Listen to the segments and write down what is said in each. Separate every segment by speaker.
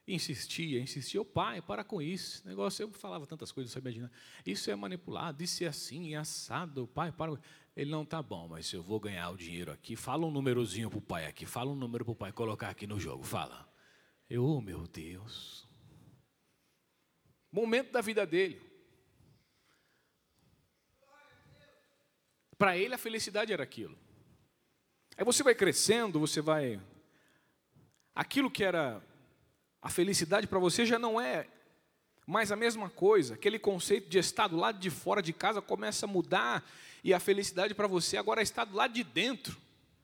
Speaker 1: Insistia. Ô pai, para com isso. Esse negócio, eu falava tantas coisas, você imagina. Isso é manipulado, isso é assim, é assado. Pai, para. Ele não tá bom, mas eu vou ganhar o dinheiro aqui. Fala um númerozinho para o pai aqui. Fala um número para o pai colocar aqui no jogo. Fala. Oh, meu Deus. Momento da vida dele. Para ele a felicidade era aquilo. Aí você vai crescendo, aquilo que era a felicidade para você já não é mais a mesma coisa. Aquele conceito de estar do lado de fora de casa começa a mudar e a felicidade para você agora é estar do lado de dentro.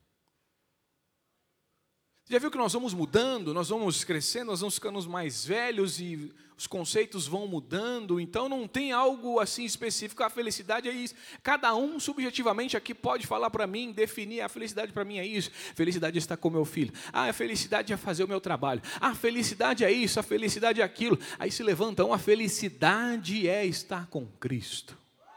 Speaker 1: Já viu que nós vamos mudando, nós vamos crescendo, nós vamos ficando mais velhos e os conceitos vão mudando, então não tem algo assim específico, a felicidade é isso. Cada um subjetivamente aqui pode falar para mim, definir, a felicidade para mim é isso, felicidade é estar com meu filho, a felicidade é fazer o meu trabalho, a felicidade é isso, a felicidade é aquilo, aí se levantam, a felicidade é estar com Cristo.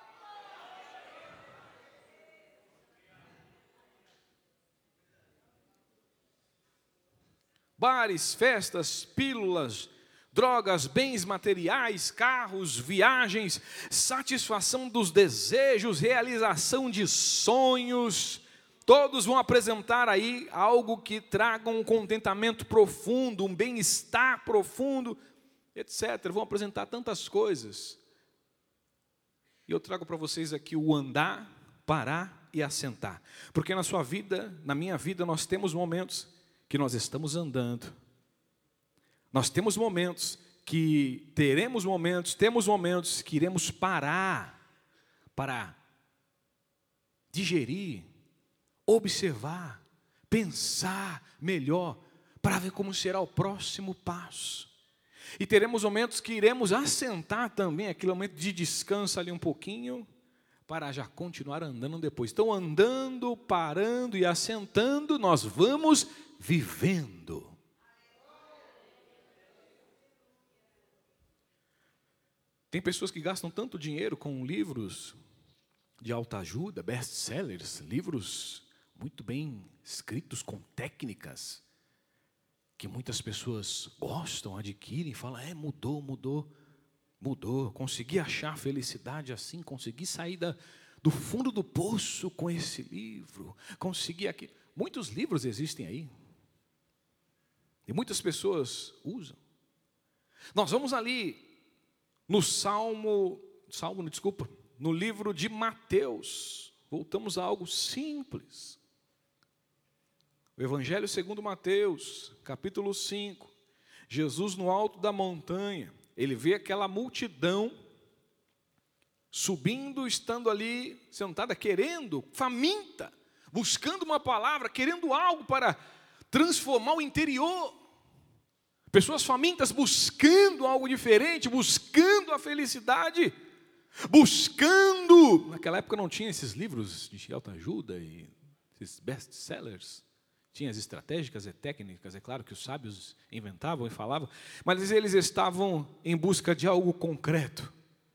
Speaker 1: Bares, festas, pílulas, drogas, bens materiais, carros, viagens, satisfação dos desejos, realização de sonhos, todos vão apresentar aí algo que traga um contentamento profundo, um bem-estar profundo, etc. Vão apresentar tantas coisas. E eu trago para vocês aqui o andar, parar e assentar. Porque na sua vida, na minha vida, nós temos momentos que nós estamos andando. Nós temos momentos que temos momentos que iremos parar para digerir, observar, pensar melhor, para ver como será o próximo passo. E teremos momentos que iremos assentar também, aquele momento de descanso ali um pouquinho, para já continuar andando depois. Então, andando, parando e assentando, nós vamos vivendo. Tem pessoas que gastam tanto dinheiro com livros de autoajuda, best-sellers, livros muito bem escritos com técnicas, que muitas pessoas gostam, adquirem, falam, mudou, consegui achar felicidade assim, consegui sair do fundo do poço com esse livro, consegui aqui. Muitos livros existem aí, e muitas pessoas usam. Nós vamos ali no livro de Mateus, voltamos a algo simples. O Evangelho segundo Mateus, capítulo 5, Jesus no alto da montanha, ele vê aquela multidão subindo, estando ali sentada, querendo, faminta, buscando uma palavra, querendo algo para transformar o interior. Pessoas famintas buscando algo diferente, buscando a felicidade, buscando. Naquela época não tinha esses livros de autoajuda e esses best-sellers. Tinha as estratégicas e técnicas, é claro que os sábios inventavam e falavam, mas eles estavam em busca de algo concreto.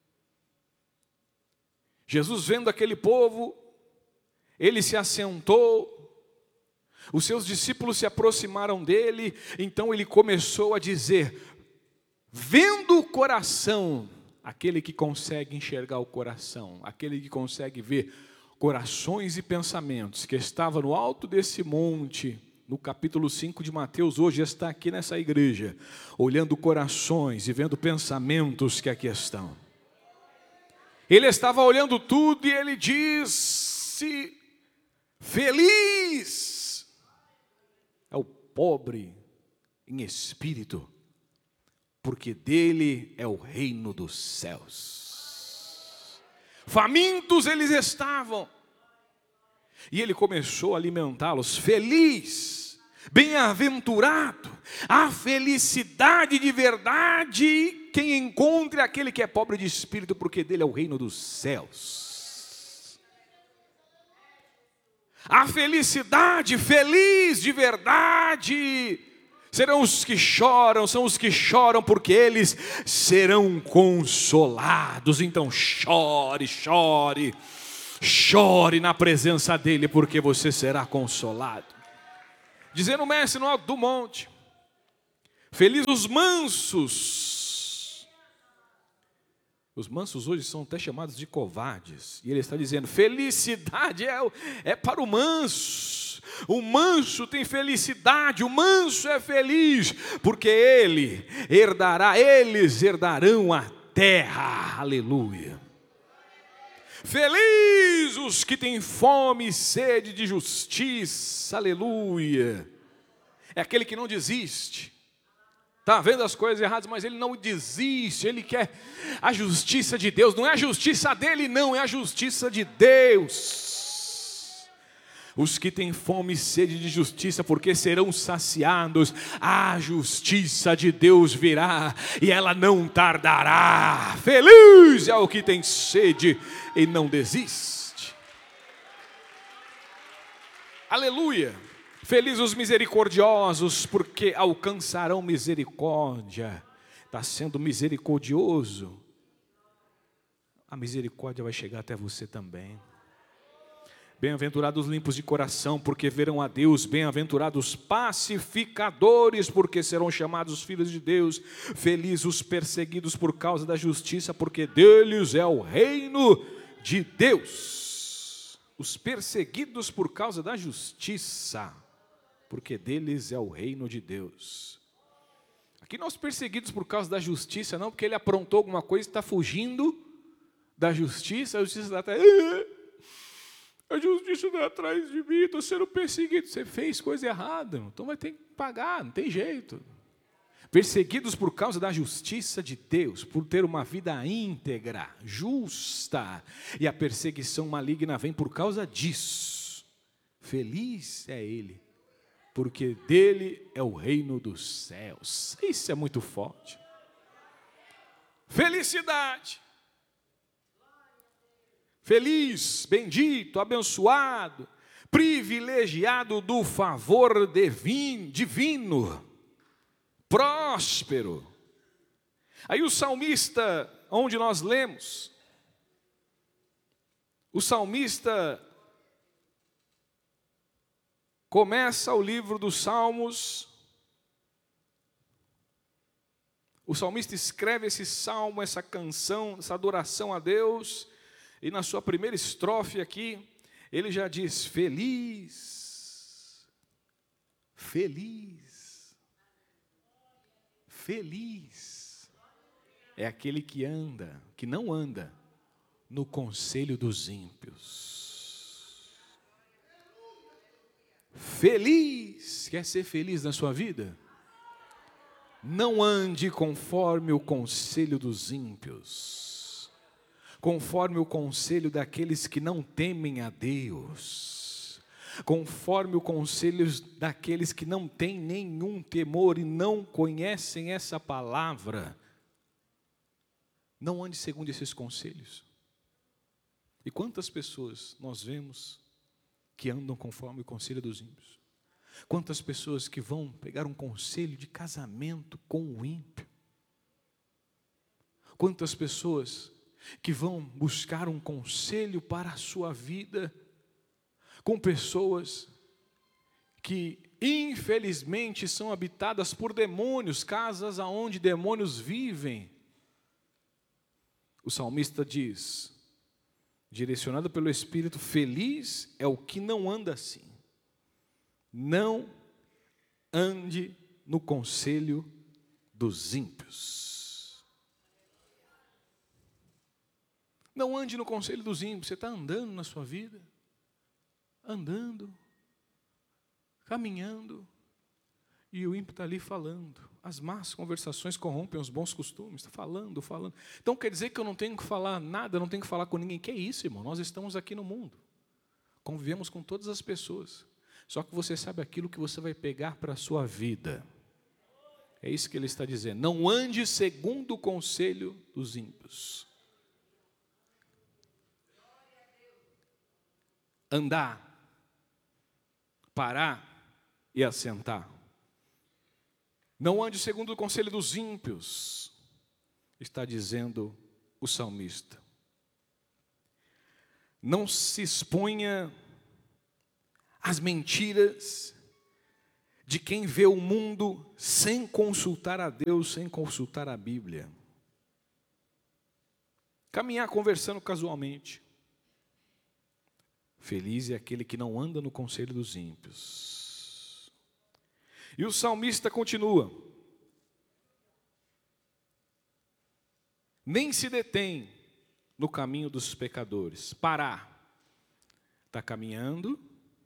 Speaker 1: Jesus, vendo aquele povo, ele se assentou, os seus discípulos se aproximaram dele, então ele começou a dizer, vendo o coração, aquele que consegue enxergar o coração, aquele que consegue ver corações e pensamentos, que estava no alto desse monte, no capítulo 5 de Mateus, hoje está aqui nessa igreja, olhando corações e vendo pensamentos que aqui estão. Ele estava olhando tudo e ele disse, feliz é o pobre em espírito, porque dele é o reino dos céus. Famintos eles estavam, e ele começou a alimentá-los. Feliz, bem-aventurado, a felicidade de verdade, quem encontre aquele que é pobre de espírito, porque dele é o reino dos céus. A felicidade, feliz de verdade, serão os que choram, são os que choram porque eles serão consolados. Então chore, chore, chore na presença dele, porque você será consolado. Dizendo o mestre no alto do monte, Felizes os mansos. Os mansos hoje são até chamados de covardes. E ele está dizendo, felicidade é para o manso. O manso tem felicidade, o manso é feliz, porque eles herdarão a terra. Aleluia. Felizes os que têm fome e sede de justiça. Aleluia. É aquele que não desiste. Está vendo as coisas erradas, mas ele não desiste, ele quer a justiça de Deus. Não é a justiça dele, não, é a justiça de Deus. Os que têm fome e sede de justiça, porque serão saciados. A justiça de Deus virá, e ela não tardará. Feliz é o que tem sede e não desiste. Aleluia. Felizes os misericordiosos, porque alcançarão misericórdia. Está sendo misericordioso. A misericórdia vai chegar até você também. Bem-aventurados os limpos de coração, porque verão a Deus. Bem-aventurados os pacificadores, porque serão chamados filhos de Deus. Felizes os perseguidos por causa da justiça, porque deles é o reino de Deus. Os perseguidos por causa da justiça, porque deles é o reino de Deus. Aqui nós perseguidos por causa da justiça, não porque ele aprontou alguma coisa e está fugindo da justiça. A justiça está atrás, a justiça está atrás de mim, estou sendo perseguido. Você fez coisa errada, então vai ter que pagar, não tem jeito. Perseguidos por causa da justiça de Deus, por ter uma vida íntegra, justa, e a perseguição maligna vem por causa disso. Feliz é ele, porque dele é o reino dos céus. Isso é muito forte. Felicidade. Feliz, bendito, abençoado, privilegiado do favor divino, próspero. Aí o salmista, onde nós lemos, o salmista começa o livro dos Salmos. O salmista escreve esse salmo, essa canção, essa adoração a Deus. E na sua primeira estrofe aqui, ele já diz, feliz, feliz, feliz. É aquele que não anda no conselho dos ímpios. Feliz, quer ser feliz na sua vida? Não ande conforme o conselho dos ímpios, conforme o conselho daqueles que não temem a Deus, conforme o conselho daqueles que não têm nenhum temor e não conhecem essa palavra. Não ande segundo esses conselhos. E quantas pessoas nós vemos que andam conforme o conselho dos ímpios? Quantas pessoas que vão pegar um conselho de casamento com o ímpio? Quantas pessoas que vão buscar um conselho para a sua vida com pessoas que infelizmente são habitadas por demônios, casas aonde demônios vivem? O salmista diz, direcionado pelo Espírito, feliz é o que não anda assim. Não ande no conselho dos ímpios. Não ande no conselho dos ímpios. Você está andando na sua vida, andando, caminhando, e o ímpio está ali falando. As más conversações corrompem os bons costumes. Está falando. Então quer dizer que eu não tenho que falar nada, não tenho que falar com ninguém. Que é isso, irmão? Nós estamos aqui no mundo, convivemos com todas as pessoas. Só que você sabe aquilo que você vai pegar para a sua vida. É isso que ele está dizendo. Não ande segundo o conselho dos ímpios. Andar, parar e assentar. Não ande segundo o conselho dos ímpios, está dizendo o salmista. Não se exponha às mentiras de quem vê o mundo sem consultar a Deus, sem consultar a Bíblia. Caminhar conversando casualmente. Feliz é aquele que não anda no conselho dos ímpios. E o salmista continua: nem se detém no caminho dos pecadores. Parar. Está caminhando.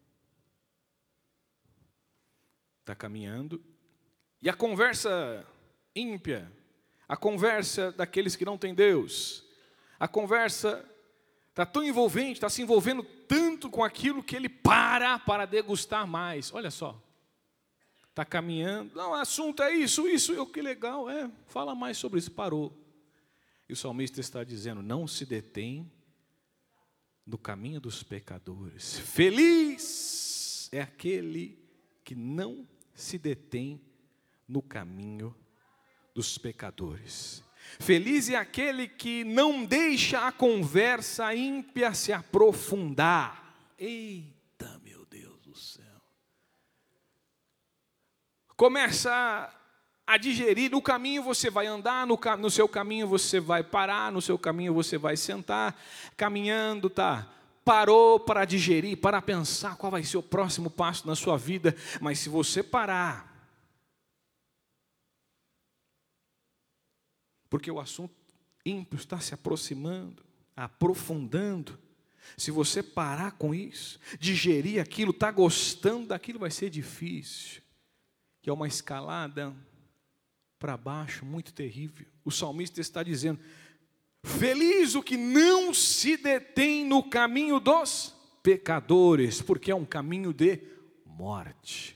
Speaker 1: Está caminhando. E a conversa ímpia, a conversa daqueles que não têm Deus, a conversa está tão envolvente, está se envolvendo tanto com aquilo que ele para degustar mais. Olha só. Está caminhando. Não, o assunto é isso, que legal. Fala mais sobre isso. Parou. E o salmista está dizendo: não se detém no caminho dos pecadores. Feliz é aquele que não se detém no caminho dos pecadores. Feliz é aquele que não deixa a conversa ímpia se aprofundar. Eita, meu Deus do céu. Começa a digerir. No caminho você vai andar, no seu caminho você vai parar, no seu caminho você vai sentar, caminhando, tá? Parou para digerir, para pensar qual vai ser o próximo passo na sua vida. Mas se você parar, porque o assunto ímpio está se aproximando, aprofundando, se você parar com isso, digerir aquilo, está gostando daquilo, vai ser difícil. Que é uma escalada para baixo muito terrível. O salmista está dizendo: feliz o que não se detém no caminho dos pecadores, porque é um caminho de morte.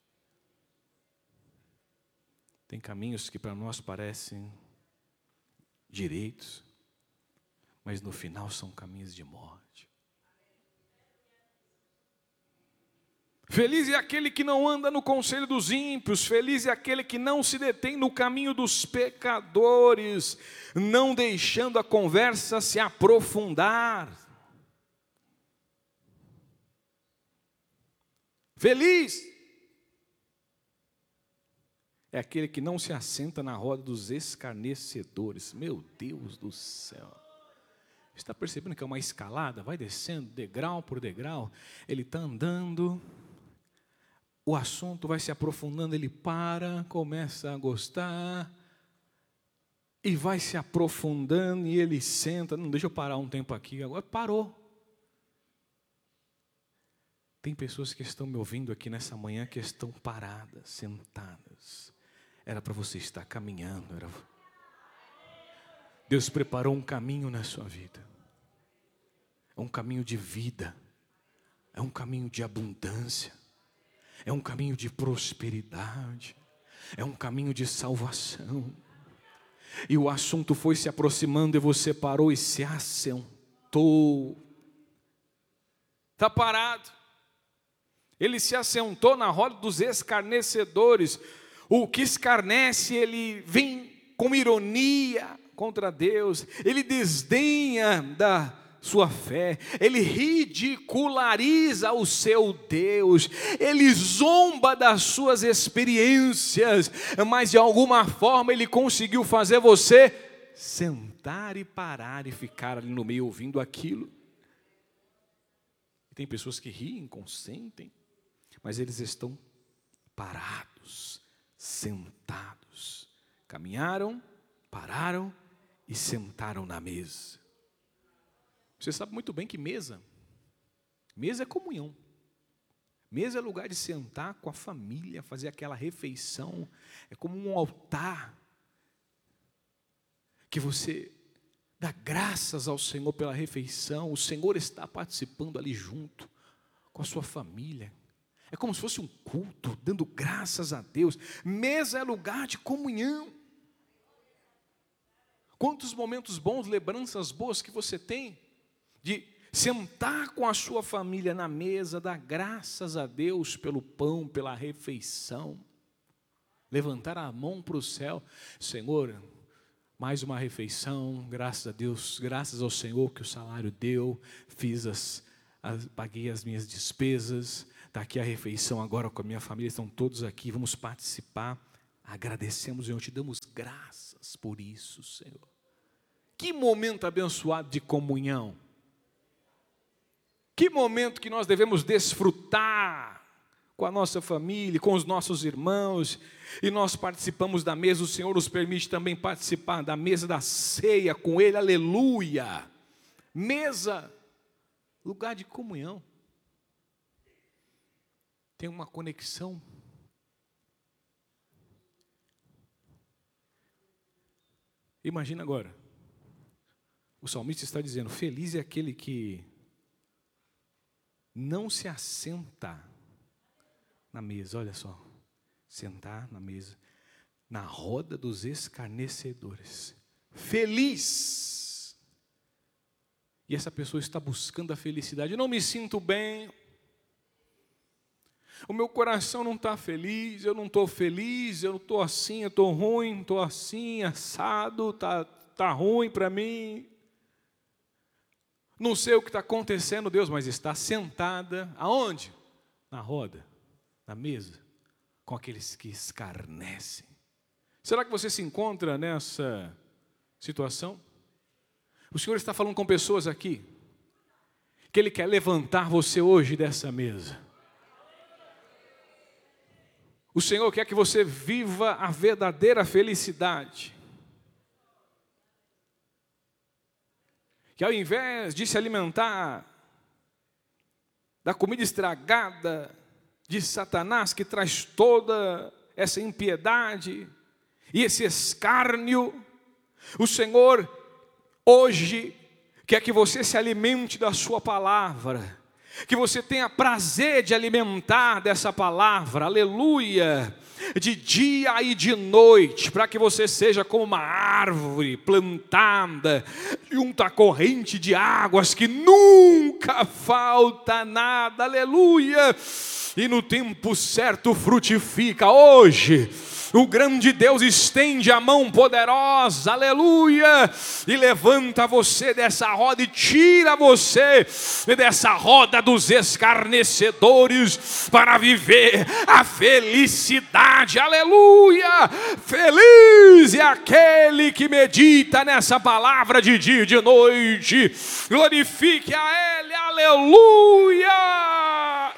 Speaker 1: Tem caminhos que para nós parecem direitos, mas no final são caminhos de morte. Feliz é aquele que não anda no conselho dos ímpios, feliz é aquele que não se detém no caminho dos pecadores, não deixando a conversa se aprofundar. Feliz é aquele que não se assenta na roda dos escarnecedores. Meu Deus do céu. Está percebendo que é uma escalada? Vai descendo degrau por degrau. Ele está andando. O assunto vai se aprofundando, ele para, começa a gostar, e vai se aprofundando, e ele senta, não, deixa eu parar um tempo aqui, agora parou. Tem pessoas que estão me ouvindo aqui nessa manhã, que estão paradas, sentadas. Era para você estar caminhando. Deus preparou um caminho na sua vida. É um caminho de vida, é um caminho de abundância. É um caminho de prosperidade, é um caminho de salvação. E o assunto foi se aproximando e você parou e se assentou. Está parado. Ele se assentou na roda dos escarnecedores. O que escarnece, ele vem com ironia contra Deus. Ele desdenha da sua fé, ele ridiculariza o seu Deus, ele zomba das suas experiências, mas de alguma forma ele conseguiu fazer você sentar e parar e ficar ali no meio ouvindo aquilo. E tem pessoas que riem, consentem, mas eles estão parados, sentados, caminharam, pararam e sentaram na mesa. Você sabe muito bem que mesa é comunhão. Mesa é lugar de sentar com a família, fazer aquela refeição. É como um altar que você dá graças ao Senhor pela refeição. O Senhor está participando ali junto com a sua família. É como se fosse um culto, dando graças a Deus. Mesa é lugar de comunhão. Quantos momentos bons, lembranças boas que você tem de sentar com a sua família na mesa, dar graças a Deus pelo pão, pela refeição, levantar a mão para o céu. Senhor, mais uma refeição, graças a Deus, graças ao Senhor que o salário deu, paguei as minhas despesas, Está aqui a refeição agora com a minha família, estão todos aqui, vamos participar. Agradecemos, Senhor, te damos graças por isso, Senhor. Que momento abençoado de comunhão. Que momento que nós devemos desfrutar com a nossa família, com os nossos irmãos, e nós participamos da mesa, o Senhor nos permite também participar da mesa da ceia com Ele, aleluia. Mesa, lugar de comunhão. Tem uma conexão. Imagina agora, o salmista está dizendo, feliz é aquele que não se assenta na mesa, olha só, sentar na mesa, na roda dos escarnecedores, feliz, e essa pessoa está buscando a felicidade, eu não me sinto bem, o meu coração não está feliz, eu não estou feliz, eu não estou assim, eu estou ruim, estou assim, assado, está ruim para mim, não sei o que está acontecendo, Deus, mas está sentada, aonde? Na roda, na mesa, com aqueles que escarnecem. Será que você se encontra nessa situação? O Senhor está falando com pessoas aqui, que Ele quer levantar você hoje dessa mesa. O Senhor quer que você viva a verdadeira felicidade. Que ao invés de se alimentar da comida estragada de Satanás, que traz toda essa impiedade e esse escárnio, o Senhor hoje quer que você se alimente da sua palavra, que você tenha prazer de alimentar dessa palavra, aleluia, de dia e de noite, para que você seja como uma árvore plantada junto à corrente de águas, que nunca falta nada, aleluia, e no tempo certo frutifica. Hoje o grande Deus estende a mão poderosa, aleluia, e levanta você dessa roda e tira você dessa roda dos escarnecedores para viver a felicidade, aleluia. Feliz é aquele que medita nessa palavra de dia e de noite, glorifique a Ele, aleluia.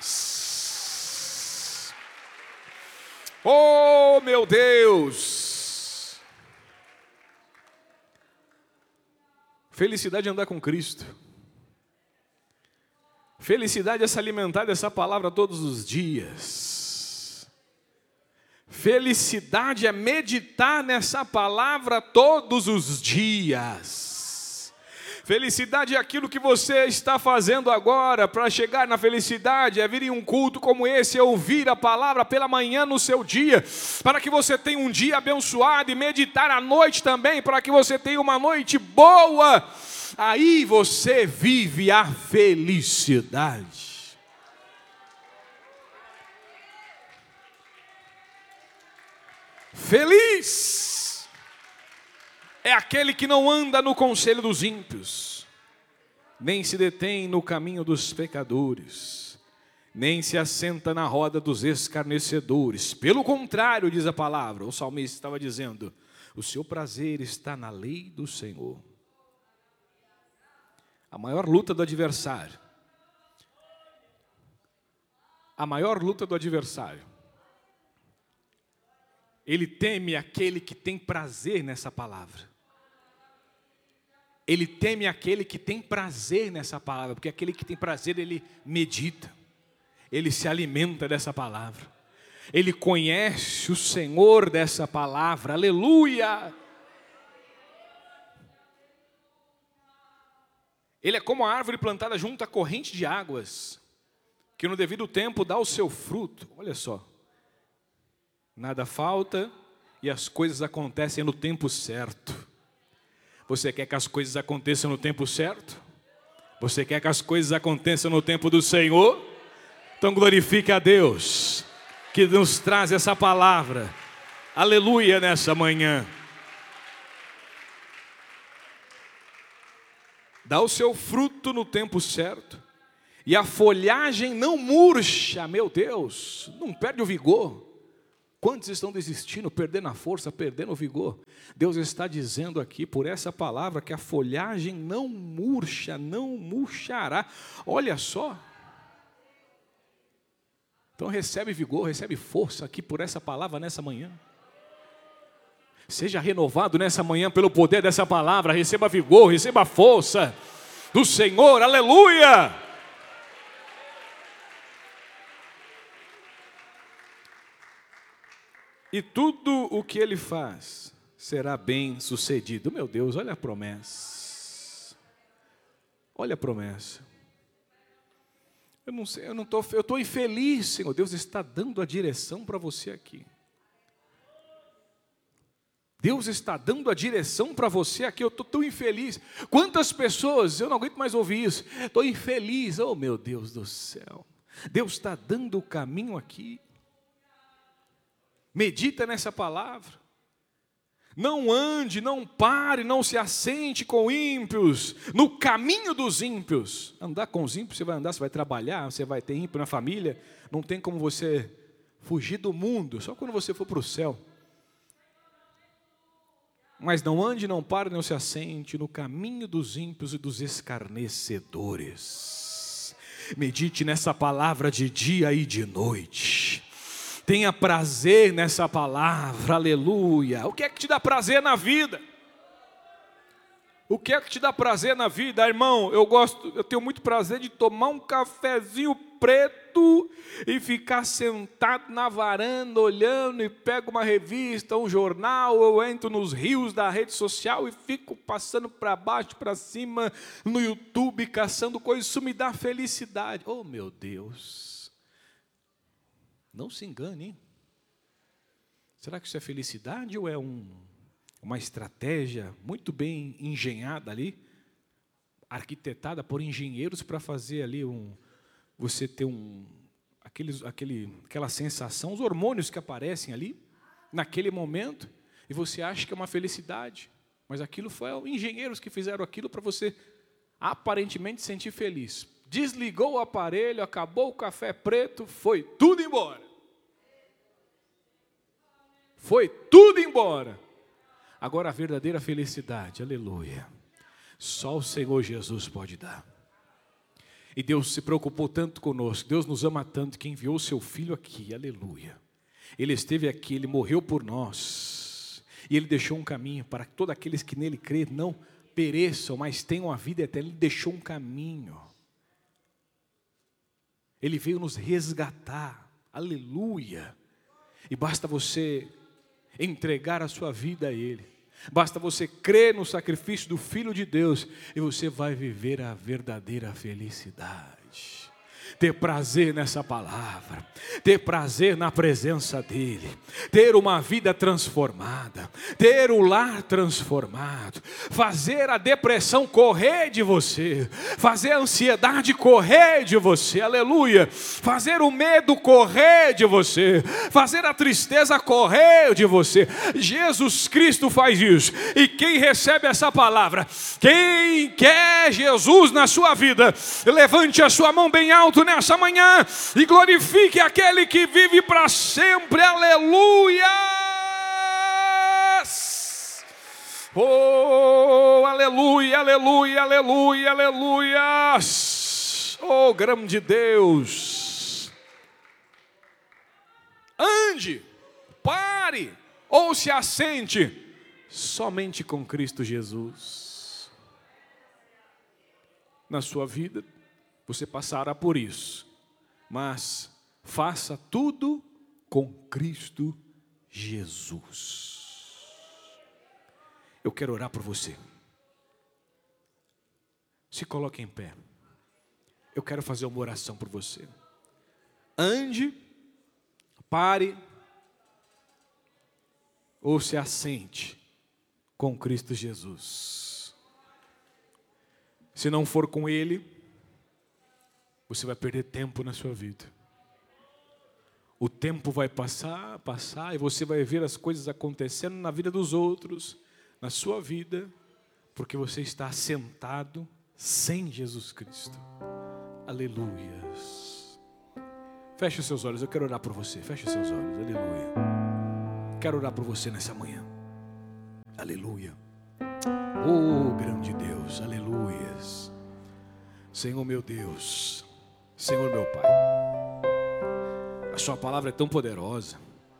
Speaker 1: Oh, meu Deus! Felicidade é andar com Cristo. Felicidade é se alimentar dessa palavra todos os dias. Felicidade é meditar nessa palavra todos os dias. Felicidade é aquilo que você está fazendo agora para chegar na felicidade, é vir em um culto como esse, é ouvir a palavra pela manhã no seu dia, para que você tenha um dia abençoado e meditar à noite também, para que você tenha uma noite boa. Aí você vive a felicidade. Feliz é aquele que não anda no conselho dos ímpios, nem se detém no caminho dos pecadores, nem se assenta na roda dos escarnecedores. Pelo contrário, diz a palavra, o salmista estava dizendo, o seu prazer está na lei do Senhor. A maior luta do adversário, ele teme aquele que tem prazer nessa palavra. Ele teme aquele que tem prazer nessa palavra, porque aquele que tem prazer, ele medita, ele se alimenta dessa palavra, ele conhece o Senhor dessa palavra, aleluia. Ele é como a árvore plantada junto à corrente de águas, que no devido tempo dá o seu fruto, olha só, nada falta e as coisas acontecem no tempo certo. Você quer que as coisas aconteçam no tempo certo? Você quer que as coisas aconteçam no tempo do Senhor? Então glorifique a Deus, que nos traz essa palavra. Aleluia nessa manhã. Dá o seu fruto no tempo certo. E a folhagem não murcha, meu Deus, não perde o vigor. Quantos estão desistindo, perdendo a força, perdendo o vigor? Deus está dizendo aqui, por essa palavra, que a folhagem não murcha, não murchará. Olha só. Então recebe vigor, recebe força aqui por essa palavra nessa manhã. Seja renovado nessa manhã pelo poder dessa palavra. Receba vigor, receba força do Senhor, aleluia. E tudo o que ele faz será bem sucedido. Meu Deus, olha a promessa. Olha a promessa. Eu não sei, eu estou infeliz, Senhor. Deus está dando a direção para você aqui. Deus está dando a direção para você aqui. Eu estou tão infeliz. Quantas pessoas, eu não aguento mais ouvir isso. Estou infeliz, oh meu Deus do céu. Deus está dando o caminho aqui. Medita nessa palavra. Não ande, não pare, não se assente com ímpios, no caminho dos ímpios. Andar com os ímpios, você vai andar, você vai trabalhar, você vai ter ímpio na família. Não tem como você fugir do mundo, só quando você for para o céu. Mas não ande, não pare, não se assente no caminho dos ímpios e dos escarnecedores. Medite nessa palavra de dia e de noite. Tenha prazer nessa palavra, aleluia. O que é que te dá prazer na vida? O que é que te dá prazer na vida, irmão? Eu tenho muito prazer de tomar um cafezinho preto e ficar sentado na varanda olhando e pego uma revista, um jornal, eu entro nos rios da rede social e fico passando para baixo, para cima, no YouTube, caçando coisas, isso me dá felicidade. Oh, meu Deus! Não se engane, hein? Será que isso é felicidade ou é uma estratégia muito bem engenhada ali, arquitetada por engenheiros para fazer ali você ter aquela sensação, os hormônios que aparecem ali, naquele momento, e você acha que é uma felicidade, mas aquilo foi engenheiros que fizeram aquilo para você aparentemente sentir feliz. Desligou o aparelho, acabou o café preto, foi tudo embora. Foi tudo embora. Agora a verdadeira felicidade, aleluia, só o Senhor Jesus pode dar. E Deus se preocupou tanto conosco, Deus nos ama tanto que enviou o seu Filho aqui, aleluia. Ele esteve aqui, Ele morreu por nós. E Ele deixou um caminho para que todos aqueles que nele crêem não pereçam, mas tenham a vida eterna. Ele deixou um caminho. Ele veio nos resgatar, aleluia. E basta você entregar a sua vida a Ele. Basta você crer no sacrifício do Filho de Deus e você vai viver a verdadeira felicidade. Ter prazer nessa palavra, ter prazer na presença dEle, ter uma vida transformada, ter o lar transformado, fazer a depressão correr de você, fazer a ansiedade correr de você, aleluia, fazer o medo correr de você, fazer a tristeza correr de você. Jesus Cristo faz isso, e quem recebe essa palavra, quem quer Jesus na sua vida, levante a sua mão bem alto nessa manhã e glorifique aquele que vive para sempre, aleluia. Oh, aleluia, aleluia, aleluia, aleluia. Oh, grande Deus. Ande, pare ou se assente somente com Cristo Jesus. Na sua vida você passará por isso, mas faça tudo com Cristo Jesus. Eu quero orar por você. Se coloque em pé. Eu quero fazer uma oração por você. Ande, pare ou se assente com Cristo Jesus. Se não for com Ele, você vai perder tempo na sua vida. O tempo vai passar, e você vai ver as coisas acontecendo na vida dos outros, na sua vida, porque você está sentado sem Jesus Cristo. Aleluias. Feche os seus olhos, eu quero orar por você. Feche os seus olhos, aleluia. Quero orar por você nessa manhã. Aleluia. Oh, grande Deus, aleluias. Senhor meu Deus, Senhor meu Pai, a sua palavra é tão poderosa.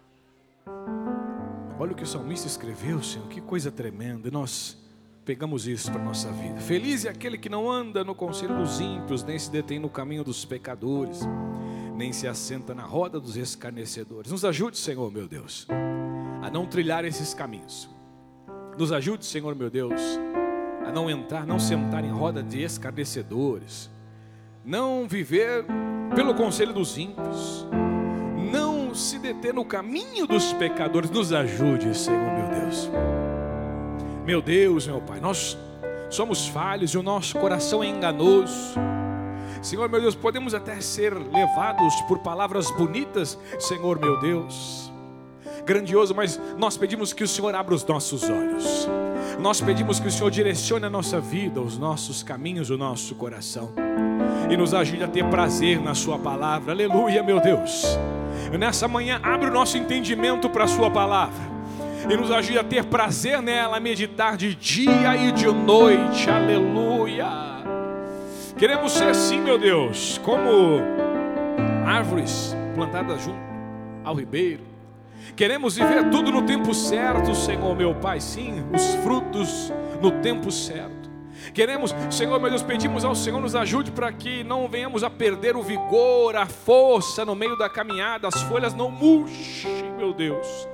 Speaker 1: Olha o que o salmista escreveu, Senhor, que coisa tremenda. E nós pegamos isso para a nossa vida. Feliz é aquele que não anda no conselho dos ímpios, nem se detém no caminho dos pecadores, nem se assenta na roda dos escarnecedores. Nos ajude, Senhor meu Deus, a não trilhar esses caminhos. Nos ajude, Senhor meu Deus, a não entrar, não sentar em roda de escarnecedores, não viver pelo conselho dos ímpios, não se deter no caminho dos pecadores. Nos ajude, Senhor meu Deus. Meu Deus, meu Pai, nós somos falhos e o nosso coração é enganoso. Senhor meu Deus, podemos até ser levados por palavras bonitas, Senhor meu Deus, grandioso, mas nós pedimos que o Senhor abra os nossos olhos. Nós pedimos que o Senhor direcione a nossa vida, os nossos caminhos, o nosso coração, e nos ajude a ter prazer na sua palavra. Aleluia, meu Deus. Nessa manhã, abre o nosso entendimento para a sua palavra e nos ajude a ter prazer nela, a meditar de dia e de noite. Aleluia. Queremos ser assim, meu Deus, como árvores plantadas junto ao ribeiro. Queremos viver tudo no tempo certo, Senhor meu Pai. Sim, os frutos no tempo certo. Queremos, Senhor meu Deus, pedimos ao Senhor, nos ajude para que não venhamos a perder o vigor, a força no meio da caminhada, as folhas não murchem, meu Deus.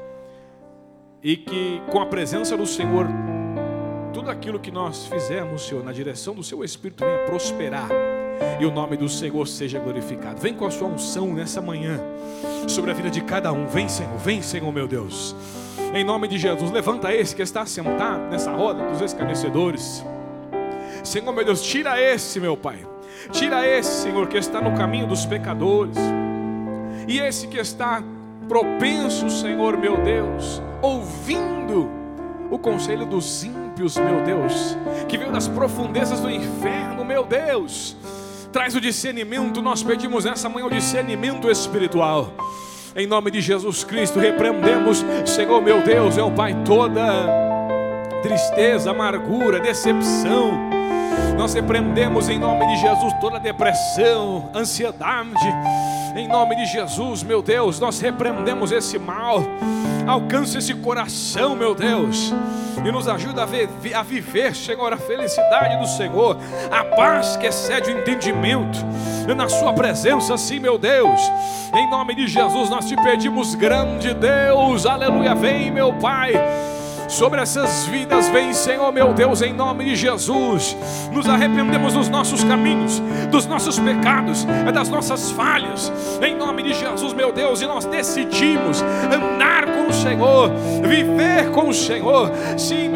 Speaker 1: E que com a presença do Senhor, tudo aquilo que nós fizermos, Senhor, na direção do Seu Espírito venha prosperar e o nome do Senhor seja glorificado. Vem com a sua unção nessa manhã sobre a vida de cada um. Vem, Senhor meu Deus, em nome de Jesus. Levanta esse que está sentado nessa roda dos escarnecedores. Senhor meu Deus, tira esse, meu Pai, tira esse, Senhor, que está no caminho dos pecadores, e esse que está propenso, Senhor meu Deus, ouvindo o conselho dos ímpios, meu Deus, que veio das profundezas do inferno, meu Deus. Traz o discernimento, nós pedimos nessa manhã o discernimento espiritual. Em nome de Jesus Cristo, repreendemos, Senhor meu Deus, meu Pai, toda tristeza, amargura, decepção. Nós repreendemos em nome de Jesus toda depressão, ansiedade. Em nome de Jesus, meu Deus, nós repreendemos esse mal. Alcança esse coração, meu Deus, e nos ajuda a viver, Senhor, a felicidade do Senhor, a paz que excede o entendimento, na sua presença, sim, meu Deus. Em nome de Jesus nós te pedimos, grande Deus, aleluia. Vem, meu Pai, sobre essas vidas, vem, Senhor meu Deus, em nome de Jesus. Nos arrependemos dos nossos caminhos, dos nossos pecados, das nossas falhas, em nome de Jesus, meu Deus, e nós decidimos andar com o Senhor, viver com o Senhor, sim.